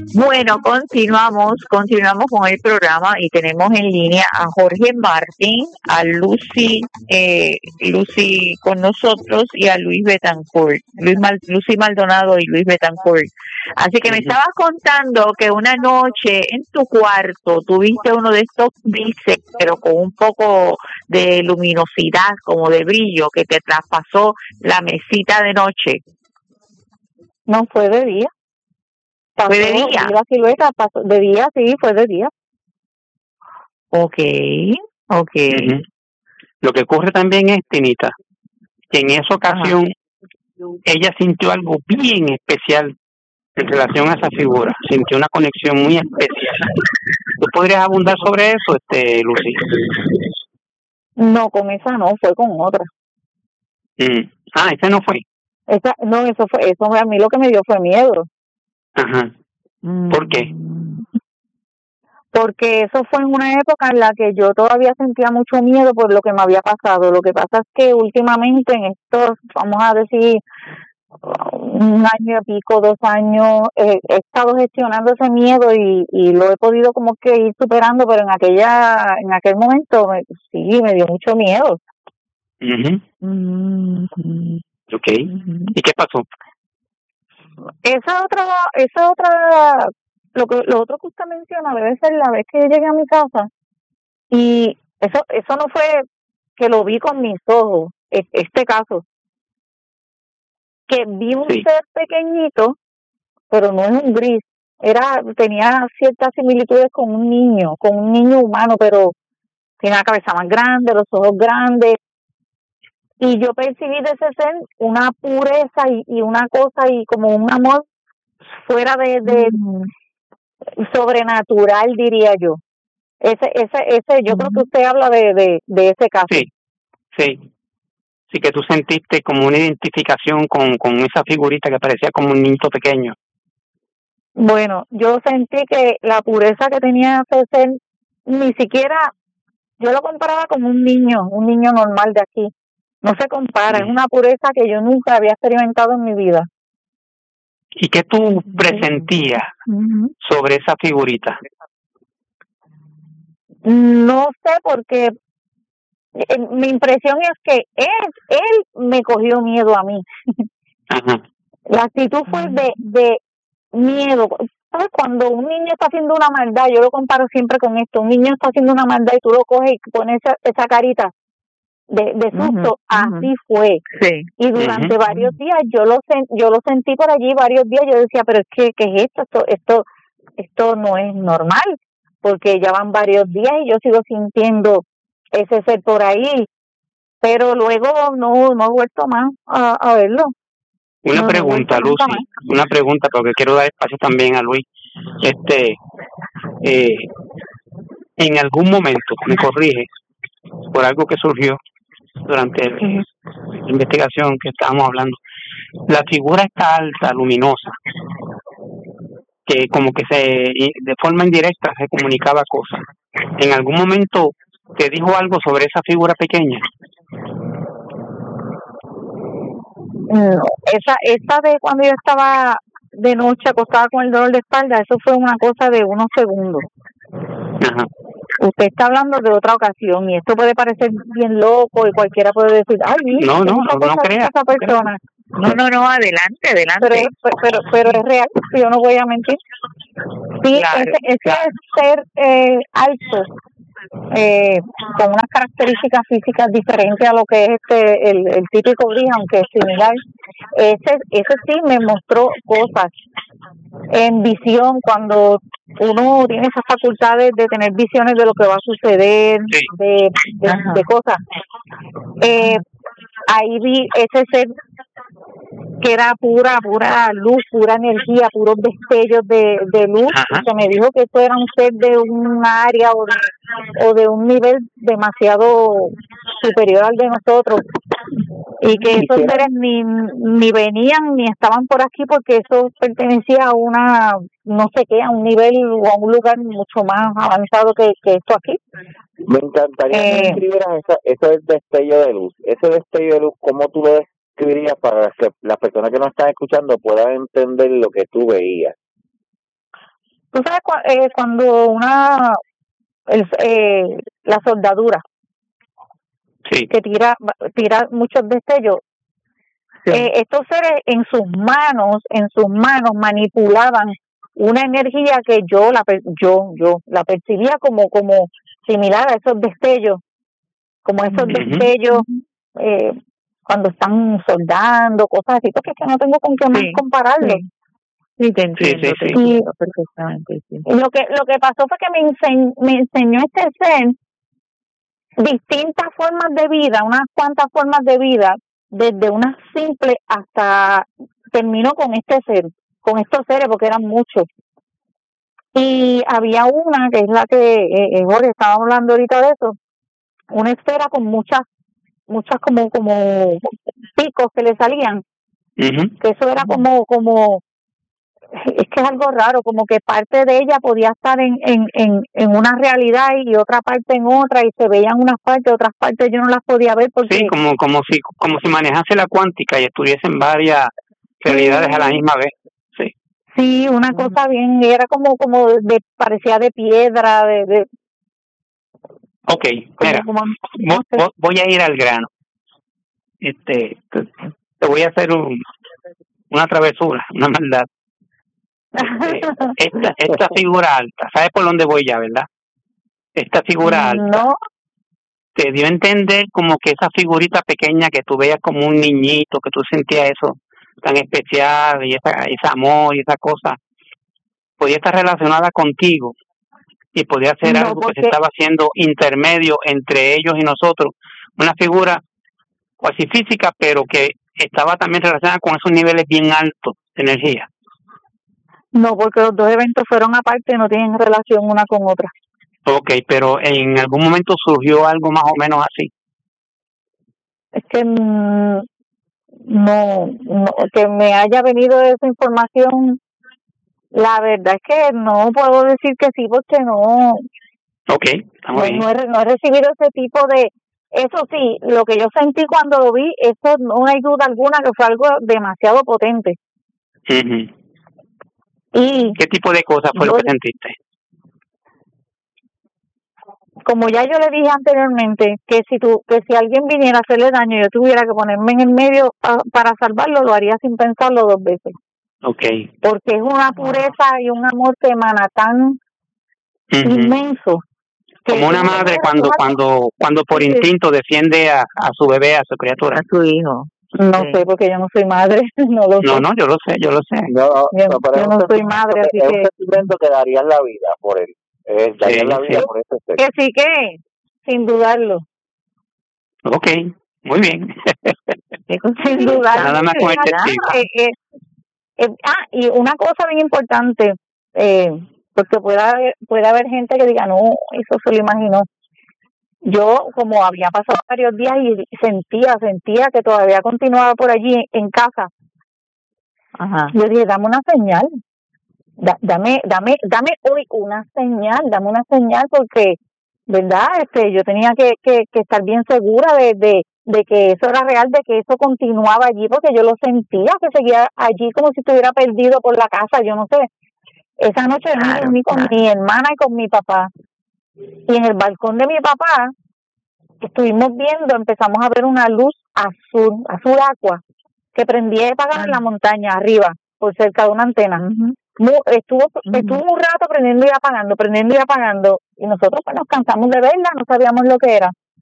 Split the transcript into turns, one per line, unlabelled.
Bueno, continuamos con el programa y tenemos en línea a Jorge Martín, a Lucy con nosotros y a Luis Betancourt, Lucy Maldonado y Luis Betancourt. Así que me estabas contando que una noche en tu cuarto tuviste uno de estos grises, pero con un poco de luminosidad, como de brillo, que te traspasó la mesita de noche.
No, fue de día.
¿Fue de día?
La silueta pasó de día, sí, fue de día.
Okay.
Lo que ocurre también es, Tinita, que en esa ocasión ella sintió algo bien especial en relación a esa figura, sintió una conexión muy especial. ¿Tú podrías abundar sobre eso, Lucy?
No, con esa no, fue con otra.
Esa no fue.
Eso fue a mí lo que me dio fue miedo.
Ajá. ¿Por qué?
Porque eso fue en una época en la que yo todavía sentía mucho miedo por lo que me había pasado. Lo que pasa es que últimamente en estos, vamos a decir, 1 año y pico, 2 años, he estado gestionando ese miedo y lo he podido como que ir superando, pero en aquel momento sí me dio mucho miedo.
Okay. ¿Y qué pasó?
Esa otra, lo otro que usted menciona debe ser la vez que yo llegué a mi casa y eso no fue que lo vi con mis ojos, este caso, que vi un ser pequeñito, pero no es un gris, tenía ciertas similitudes con un niño humano, pero tiene la cabeza más grande, los ojos grandes. Y yo percibí de ese ser una pureza y una cosa y como un amor fuera de sobrenatural, diría yo. Yo creo que usted habla de ese caso.
Sí, que tú sentiste como una identificación con esa figurita que parecía como un niño pequeño.
Bueno, yo sentí que la pureza que tenía ese ser, ni siquiera, yo lo comparaba como un niño normal de aquí. No se compara, es una pureza que yo nunca había experimentado en mi vida.
¿Y qué tú presentías sobre esa figurita?
No sé, porque mi impresión es que él me cogió miedo a mí.
Ajá.
La actitud fue de miedo. ¿Sabes? Cuando un niño está haciendo una maldad, yo lo comparo siempre con esto, un niño está haciendo una maldad y tú lo coges y pones esa carita de susto, así fue.
Sí.
Y durante varios días yo lo sentí por allí varios días, yo decía, pero ¿qué es esto no es normal, porque ya van varios días y yo sigo sintiendo ese ser por ahí, pero luego no he vuelto más a verlo.
Una pregunta, Lucy, una pregunta, porque quiero dar espacio también a Luis. En algún momento, me corrige, por algo que surgió durante la investigación que estábamos hablando, la figura está alta, luminosa, que como que de forma indirecta se comunicaba cosas. ¿En algún momento te dijo algo sobre esa figura pequeña?
No, esa de cuando yo estaba de noche acostada con el dolor de espalda, eso fue una cosa de unos segundos.
Ajá.
Usted está hablando de otra ocasión y esto puede parecer bien loco y cualquiera puede decir, ay,
no crea
esa persona.
No, adelante.
Pero es real, yo no voy a mentir. Sí, claro, ese ser alto, con unas características físicas diferentes a lo que es el típico gris, aunque es similar. Ese sí me mostró cosas en visión, cuando uno tiene esas facultades de tener visiones de lo que va a suceder, de cosas. Ahí vi ese ser que era pura luz, pura energía, puros destellos de luz. Y se me dijo que esto era un ser de un área o de un nivel demasiado superior al de nosotros, y que esos seres ni venían ni estaban por aquí, porque eso pertenecía a una, no sé qué, a un nivel o a un lugar mucho más avanzado que esto aquí.
Me encantaría que describieras ese destello de luz. Ese destello de luz, ¿cómo tú lo describirías para que las personas que nos están escuchando puedan entender lo que tú veías?
Tú sabes cuando la soldadura
Sí.
que tira muchos destellos, estos seres en sus manos manipulaban una energía que yo la percibía como similar a esos destellos, como esos destellos cuando están soldando, cosas así, porque es que no tengo con qué más compararlo.
Sí, te entiendo,
Sí.
te entiendo perfectamente. Sí.
Y lo que pasó fue que me enseñó este ser distintas formas de vida, unas cuantas formas de vida, desde una simple hasta terminó con estos seres, porque eran muchos. Y había una que es la que Jorge estaba hablando ahorita de eso, una esfera con muchas como picos que le salían, que eso era como es que es algo raro, como que parte de ella podía estar en una realidad y otra parte en otra, y se veían unas partes, otras partes yo no las podía ver porque...
Sí, como si manejase la cuántica y estuviesen varias realidades a la misma vez.
Sí, una cosa bien, era como parecía de piedra, de
Ok, mira, voy a ir al grano. Te voy a hacer una travesura, una maldad. Esta figura alta, ¿sabes por dónde voy ya, verdad? Esta figura alta.
No.
Te dio a entender como que esa figurita pequeña que tú veías como un niñito, que tú sentías eso tan especial y ese amor y esa cosa, podía estar relacionada contigo y podía ser algo que se estaba haciendo intermedio entre ellos y nosotros, una figura cuasi física, pero que estaba también relacionada con esos niveles bien altos de energía.
No, porque los dos eventos fueron aparte, no tienen relación una con otra.
Ok, pero en algún momento surgió algo más o menos así.
Es que no, que me haya venido esa información, la verdad es que no puedo decir que sí, porque no.
Ok, estamos bien.
No he recibido ese tipo de... Eso sí, lo que yo sentí cuando lo vi, eso no hay duda alguna que fue algo demasiado potente. Y
¿qué tipo de cosas fue lo que sentiste?
Como ya yo le dije anteriormente, que si alguien viniera a hacerle daño y yo tuviera que ponerme en el medio para salvarlo, lo haría sin pensarlo 2 veces.
Okay.
Porque es una pureza y un amor que emana tan inmenso.
Como una madre cuando por instinto defiende a su bebé, a su criatura.
A su hijo.
No sé, porque yo no soy madre, no lo sé.
No, yo lo sé.
Yo no soy madre, así
que... Es un sentimiento que darías la vida por él. Darías la vida por ese ser.
Que sí que, sin dudarlo.
Ok, muy bien.
Sin dudarlo.
Nada más con este
y una cosa bien importante, porque puede haber gente que diga, no, eso se lo imaginó. Yo, como había pasado varios días y sentía que todavía continuaba por allí en casa.
Ajá.
Yo dije, dame una señal. Dame hoy una señal, porque, ¿verdad? Yo tenía que estar bien segura de que eso era real, de que eso continuaba allí, porque yo lo sentía, que seguía allí como si estuviera perdido por la casa, yo no sé. Esa noche me reuní con mi hermana y con mi papá. Y en el balcón de mi papá empezamos a ver una luz azul agua, que prendía y apagaba en la montaña arriba, por cerca de una antena. Estuvo un rato prendiendo y apagando, y nosotros pues nos cansamos de verla, no sabíamos lo que era.